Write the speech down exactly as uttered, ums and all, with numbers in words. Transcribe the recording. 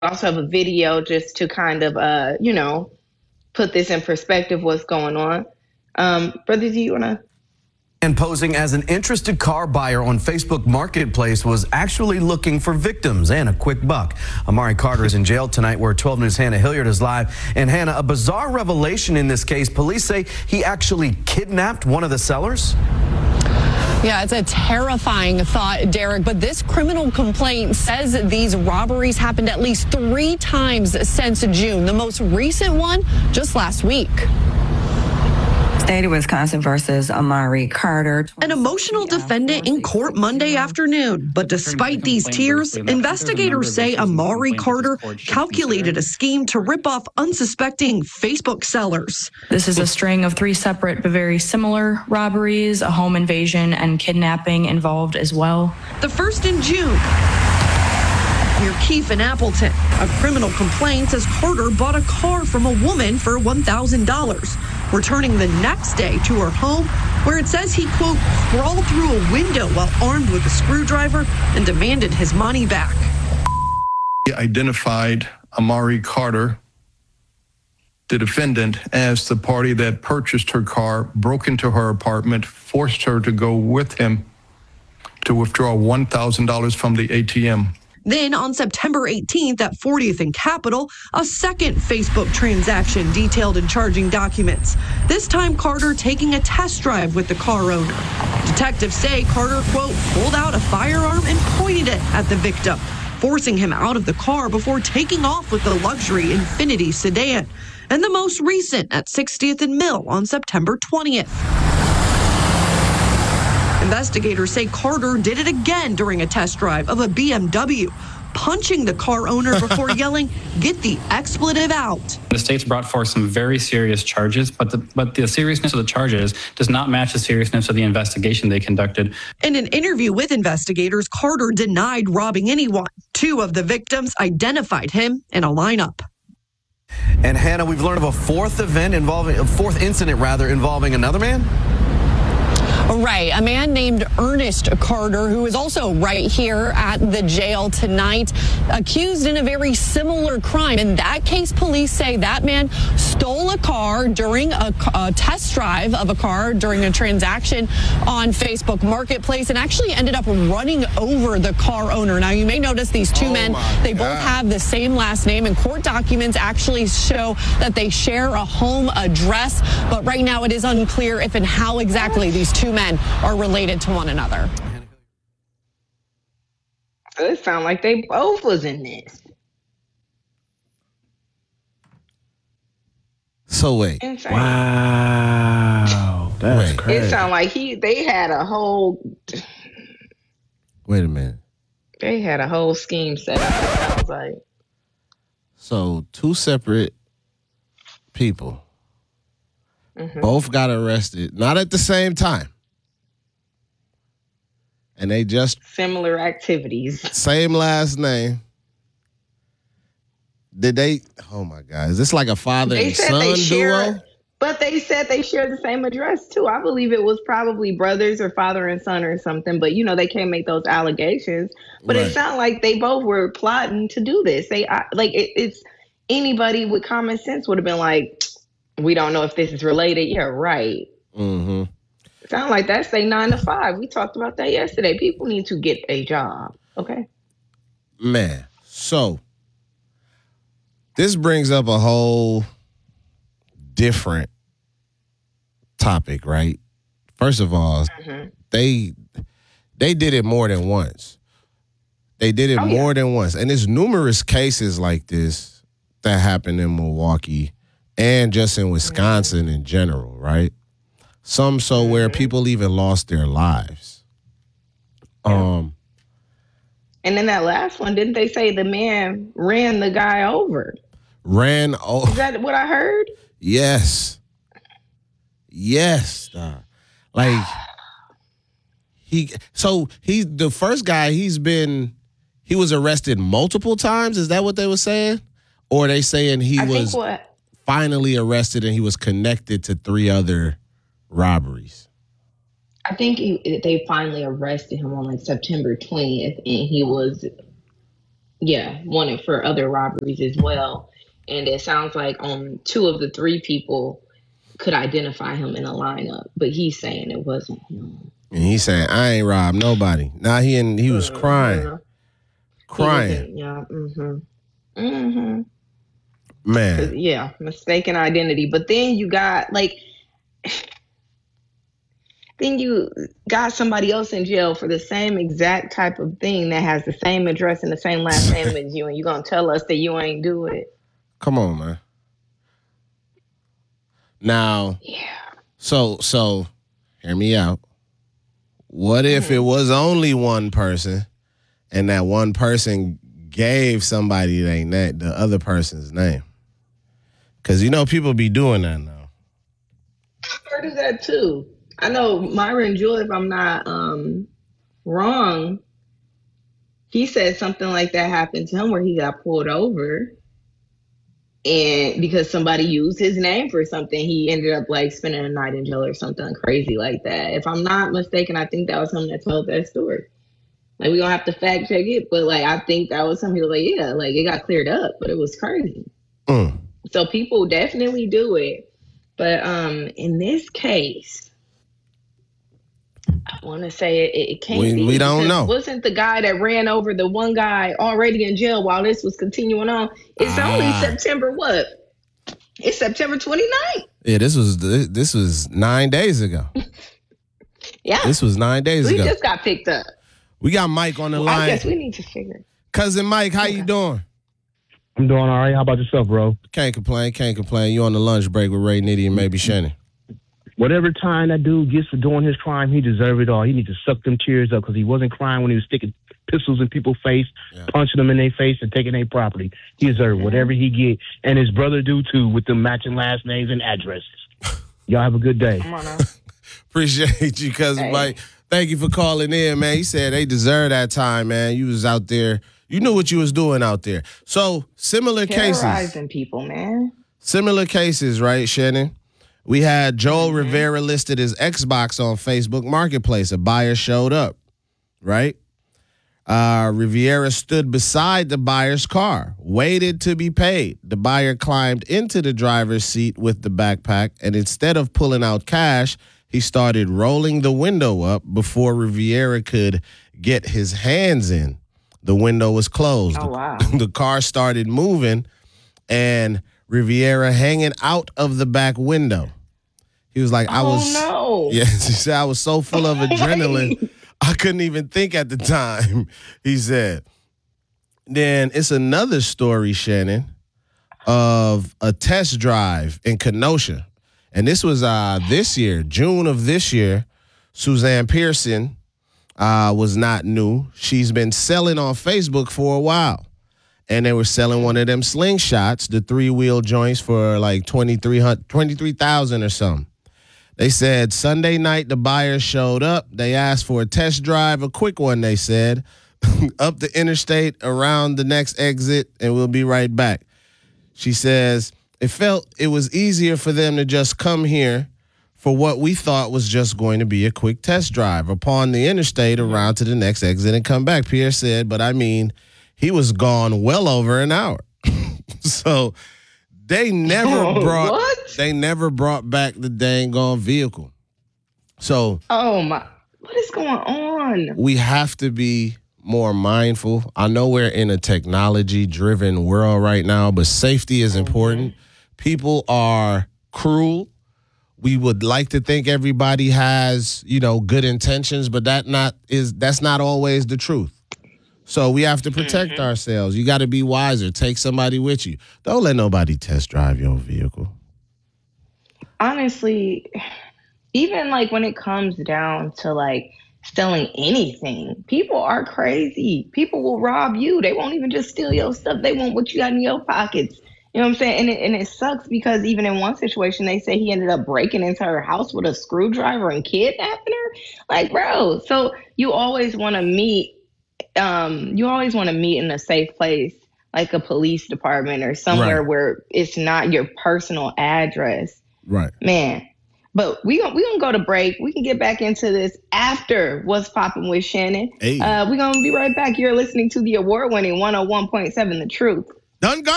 also have a video just to kind of, uh, you know, put this in perspective, what's going on. Um, Brother, do you want to? And posing as an interested car buyer on Facebook Marketplace was actually looking for victims and a quick buck. Amari Carter is in jail tonight, where twelve News' Hannah Hilliard is live. And Hannah, a bizarre revelation in this case. Police say he actually kidnapped one of the sellers. Yeah, it's a terrifying thought, Derek, but this criminal complaint says these robberies happened at least three times since June. The most recent one just last week. State of Wisconsin versus Amari Carter. An emotional defendant in court Monday afternoon. But despite these tears, investigators say Amari Carter calculated a scheme to rip off unsuspecting Facebook sellers. This is a string of three separate but very similar robberies, a home invasion, and kidnapping involved as well. The first in June. Near Keefe and Appleton. A criminal complaint says Carter bought a car from a woman for one thousand dollars, returning the next day to her home, where it says he, quote, crawled through a window while armed with a screwdriver and demanded his money back. He identified Amari Carter, the defendant, as the party that purchased her car, broke into her apartment, forced her to go with him to withdraw one thousand dollars from the A T M. Then on September eighteenth at fortieth and Capitol, a second Facebook transaction detailed in charging documents. This time Carter taking a test drive with the car owner. Detectives say Carter, quote, pulled out a firearm and pointed it at the victim, forcing him out of the car before taking off with the luxury Infiniti sedan. And the most recent at sixtieth and Mill on September twentieth. Investigators say Carter did it again during a test drive of a B M W, punching the car owner before yelling, "Get the expletive out." The state's brought forth some very serious charges, but the, but the seriousness of the charges does not match the seriousness of the investigation they conducted. In an interview with investigators, Carter denied robbing anyone. Two of the victims identified him in a lineup. And Hannah, we've learned of a fourth event involving, a fourth incident rather, involving another man? Right. A man named Ernest Carter, who is also right here at the jail tonight, accused in a very similar crime. In that case, police say that man stole a car during a, a test drive of a car during a transaction on Facebook Marketplace and actually ended up running over the car owner. Now, you may notice these two oh men, they both have the same last name, and court documents actually show that they share a home address. But right now, it is unclear if and how exactly these two men are related to one another. It sounds like they both was in this. So wait. Insane. Wow. That's wait. crazy. It sounds like he they had a whole Wait a minute. They had a whole scheme set up, it sounds like. So two separate people. Mm-hmm. Both got arrested, not at the same time. And they just... Similar activities. Same last name. Did they... Oh, my God. Is this like a father they and said son they share, duo? But they said they shared the same address, too. I believe it was probably brothers or father and son or something. But, you know, they can't make those allegations. But right. It sounded like they both were plotting to do this. They I, Like, it, it's... Anybody with common sense would have been like, we don't know if this is related. Yeah, right. Mm-hmm. Sound like that's say nine to five. We talked about that yesterday. People need to get a job. Okay. Man, so this brings up a whole different topic, right? First of all, mm-hmm. they they did it more than once. They did it oh, more yeah. than once. And there's numerous cases like this that happened in Milwaukee and just in Wisconsin mm-hmm. in general, right? Some so where people even lost their lives. Yeah. Um, and then that last one, didn't they say the man ran the guy over? Ran over. Is that what I heard? Yes. Yes. Uh, like he. So he, the first guy, he's been, he was arrested multiple times. Is that what they were saying? Or are they saying he I was think what? finally arrested and he was connected to three other robberies? I think he, they finally arrested him on like September twentieth, and he was yeah, wanted for other robberies as well. And it sounds like um two of the three people could identify him in a lineup, but he's saying it wasn't him. And he's saying, I ain't robbed nobody. Now he in, he was crying. Uh, crying. Yeah. Mm-hmm. Mm-hmm. Man. Yeah, mistaken identity. But then you got like then you got somebody else in jail for the same exact type of thing that has the same address and the same last name as you, and you gonna tell us that you ain't do it. Come on, man. Now, yeah. So, so, hear me out. What if mm-hmm. it was only one person, and that one person gave somebody they na- the other person's name? Because, you know, people be doing that now. I've heard of that, too. I know Myron Jewell, if I'm not um, wrong, he said something like that happened to him where he got pulled over. And because somebody used his name for something, he ended up like spending a night in jail or something crazy like that. If I'm not mistaken, I think that was him that told that story. Like, we don't have to fact check it, but like, I think that was him. He was like, yeah, like it got cleared up, but it was crazy. Mm. So people definitely do it. But um, in this case, I want to say it, it can't we, be. We don't know. Wasn't the guy that ran over the one guy already in jail while this was continuing on? It's ah. only September what? It's September twenty-ninth. Yeah, this was this was nine days ago. Yeah. This was nine days we ago. We just got picked up. We got Mike on the well, line. I guess we need to figure. Cousin Mike, how okay. you doing? I'm doing all right. How about yourself, bro? Can't complain, can't complain. You on the lunch break with Ray Nitty and maybe Shannon. Whatever time that dude gets for doing his crime, he deserves it all. He needs to suck them tears up because he wasn't crying when he was sticking pistols in people's face, yeah. punching them in their face, and taking their property. He deserves whatever he get, and his brother do too, with them matching last names and addresses. Y'all have a good day. Come on now. Appreciate you, Cousin hey. Mike. Thank you for calling in, man. He said they deserve that time, man. You was out there. You knew what you was doing out there. So, similar cases. Terrorizing people, man. Similar cases, right, Shannon? We had Joel mm-hmm. Rivera listed his Xbox on Facebook Marketplace. A buyer showed up, right? Uh, Rivera stood beside the buyer's car, waited to be paid. The buyer climbed into the driver's seat with the backpack, and instead of pulling out cash, he started rolling the window up before Rivera could get his hands in. The window was closed. Oh, wow. The car started moving, and Rivera hanging out of the back window. He was like, I was. Oh, no. Yes, he said, I was so full of adrenaline, I couldn't even think at the time, he said. Then it's another story, Shannon, of a test drive in Kenosha. And this was uh, this year, June of this year. Suzanne Pearson uh, was not new. She's been selling on Facebook for a while. And they were selling one of them slingshots, the three-wheel joints, for like twenty-three thousand dollars or something. They said Sunday night the buyers showed up. They asked for a test drive, a quick one, they said, up the interstate, around the next exit, and we'll be right back. She says, it felt it was easier for them to just come here for what we thought was just going to be a quick test drive upon the interstate around to the next exit and come back. Pierre said, but I mean, he was gone well over an hour. So they never oh, brought what? they never brought back the dang gone vehicle. So oh my, what is going on? We have to be more mindful. I know we're in a technology driven world right now, but safety is important. People are cruel. We would like to think everybody has, you know, good intentions, but that not is that's not always the truth. So we have to protect mm-hmm. ourselves. You got to be wiser. Take somebody with you. Don't let nobody test drive your vehicle. Honestly, even like when it comes down to like stealing anything, people are crazy. People will rob you. They won't even just steal your stuff. They want what you got in your pockets. You know what I'm saying? And it, and it sucks because even in one situation, they say he ended up breaking into her house with a screwdriver and kidnapping her. Like, bro, so you always want to meet, um, you always want to meet in a safe place, like a police department or somewhere right. where it's not your personal address. Right. Man, But we gonna we gonna go to break. We can get back into this after What's Poppin' with Shannon. Hey. Uh, we're gonna be right back. You're listening to the award-winning one oh one point seven The Truth. Done got